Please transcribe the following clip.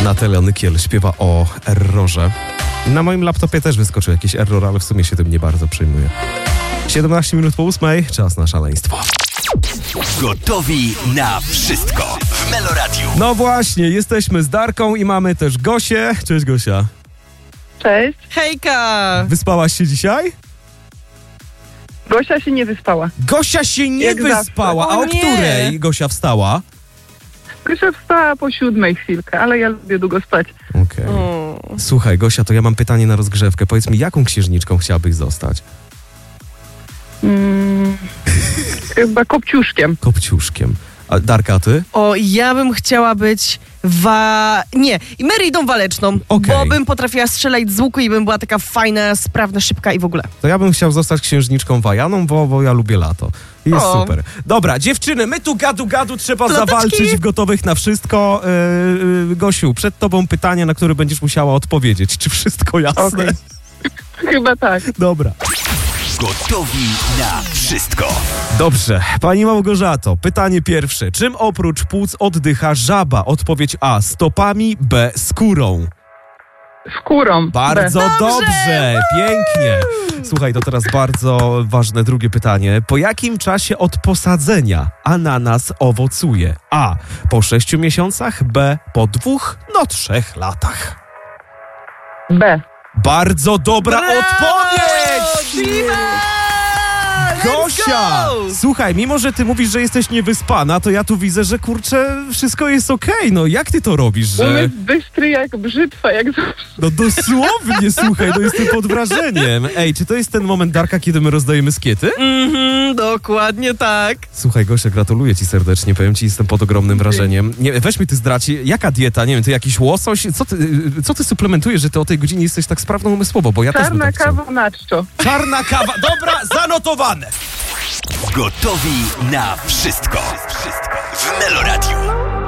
Natalia Nykiel śpiewa o errorze. Na moim laptopie też wyskoczył jakiś error, ale w sumie się tym nie bardzo przejmuję. 17 minut po 8, czas na szaleństwo. Gotowi na wszystko w Meloradiu. No właśnie, jesteśmy z Darką i mamy też Gosię. Cześć Gosia. Cześć. Hejka! Wyspałaś się dzisiaj? Gosia się nie wyspała. Gosia się nie Jak wyspała. zawsze. A o O nie. której Gosia wstała? Gosia wstała po 7 chwilkę, ale ja lubię długo spać. Okej. Słuchaj Gosia, to ja mam pytanie na rozgrzewkę. Powiedz mi, jaką księżniczką chciałabyś zostać? Chyba kopciuszkiem. Kopciuszkiem. A Darka, ty? O, ja bym chciała być Meridą Waleczną, Okej. bo bym potrafiła strzelać z łuku i bym była taka fajna, sprawna, szybka i w ogóle. To ja bym chciał zostać księżniczką Wajaną, bo ja lubię lato. Jest O. super. Dobra, dziewczyny, my tu gadu trzeba Ploteczki. zawalczyć w Gotowych na wszystko. Gosiu, przed tobą pytanie, na które będziesz musiała odpowiedzieć. Czy wszystko jasne? Okej. Chyba tak. Dobra. Gotowi na wszystko. Dobrze. Pani Małgorzato, pytanie pierwsze. Czym oprócz płuc oddycha żaba? Odpowiedź A. Stopami, B. Skórą. Skórą. Bardzo B. dobrze, pięknie. Słuchaj, to teraz bardzo ważne drugie pytanie. Po jakim czasie od posadzenia ananas owocuje? A. Po 6 miesiącach, B. Po 2, 3 latach. B. Bardzo dobra Brawo! odpowiedź! Diva! Let's Gosia! go! Słuchaj, mimo że ty mówisz, że jesteś niewyspana, to ja tu widzę, że kurczę, wszystko jest okej. No jak ty to robisz, że... Umysł bystry jak brzytwa, jak zawsze. No dosłownie, słuchaj, no jestem pod wrażeniem. Ej, czy to jest ten moment, Darka, kiedy my rozdajemy skiety? Dokładnie tak. Słuchaj, Gosia, gratuluję ci serdecznie, powiem ci, jestem pod ogromnym wrażeniem. Nie, weź mi ty zdradź, jaka dieta, nie wiem, ty jakiś łosoś? Co ty suplementujesz, że ty o tej godzinie jesteś tak sprawną umysłowo, bo ja też bym Czarna tak chciał. kawa na czczo. Czarna kawa, dobra, zanotowane. Gotowi na wszystko w Meloradiu.